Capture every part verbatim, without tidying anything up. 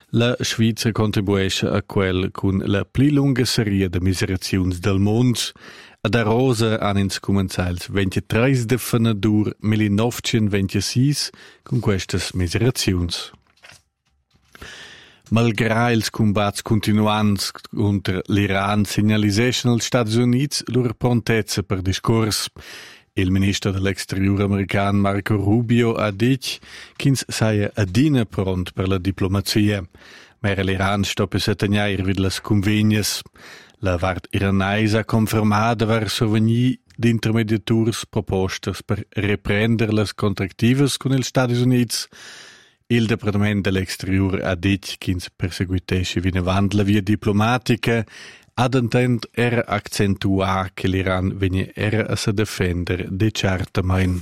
La Svizra contribuisce a quel con la pli lunga serie de miseraziuns del mond. Ad a Rosa han ins cumanzà ils ventitreis de fenadur millinovecentoventisei con questas miseraziuns. Malgrà ils combats continuants contra l'Iran segnaliseschen als Stati Units lur prontezza per discors. Il ministro dell'exterior american Marco Rubio ha dit ch'ins saia adina pront per la diplomazia. Mer l'Iran stoppe setagnair vid las convegnas. La vart iranaisa confermada var sovegni d'intermediaturs propostas per reprender las contractivas con els Stati Units. Il Departament dell'Exterior ha dit ch'ins perseguitesce vinavant la via diplomatica ad intent era accentuar che l'Iran vegni era a se defender de certamain.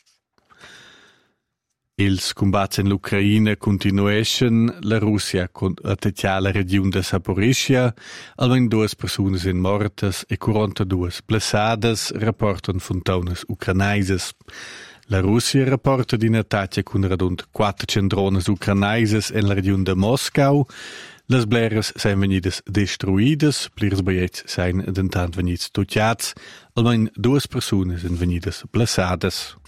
Ils combats in l'Ucraina continueschen, la Russia attacca la regione de Zaporizhia, almeno duas personas in mortas e quarantadue blessadas, rapportan fontaunas ucranaises. La Russia rapporta di un attacco con radund quattrocento drones ucranaises in la regione de Moscou. Las bleras seien venidas destruidas, plirs baiets seien dentant venits tucciats, almeno duas personas in venidas blessadas.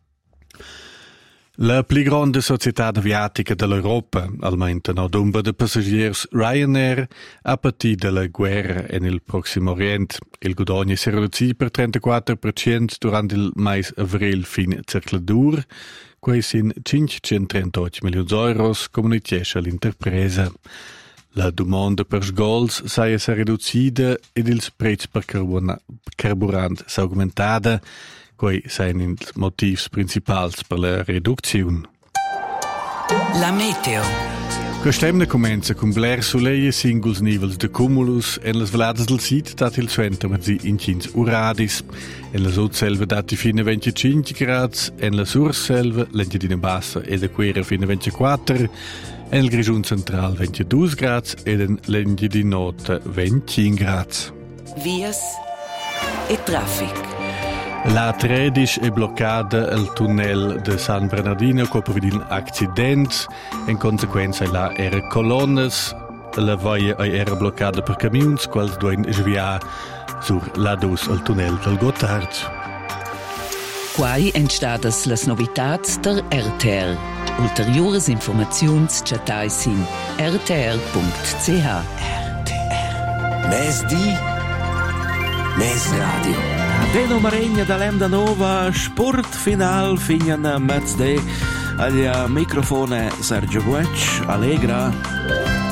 La pli grande società aviatica dell'Europa, almeno no dumba de passagiers Ryanair, ha patito dalla guerra nel Prossimo Orient. Il guadagno si è ridotto per trentaquattro per cento durante il mese avril fin circoladur, quei sin cinquecentotrentotto milioni di euro, comunicazione all'interpresa. La domanda per sgols saia si ridotta ed il prezzo per carburante si augmentada, quei sain i motivi principali per la riduzione. La meteo. Quest'emne comincia con bler soleil e singuls nivels de cumulus en las valadas del sit dat il suenter mazzi in quinze uradis. En la sudselva dati fine venticinque grads, en la surselva l'engiadina bassa e da quera fine ventiquattro, en il grigiun central ventidue grads ed en l'engiadina nota venticinque grads. Vias e traffic. La tredici è bloccata il tunnel de San Bernardino dopo un accidente. In conseguenza la era colonnes. La via era bloccata per camions, quals doin sviar sur la dus al tunnel del Gotthard. Quai entstadas las novitats der R T R. Ulteriores informaziuns chatai sin r t r punct c h. R T R. Mes di, mes radio. Deno Maregna da Lenda Nova, sport final finian mezz'de. Agli microfone Sergio Guec, Allegra.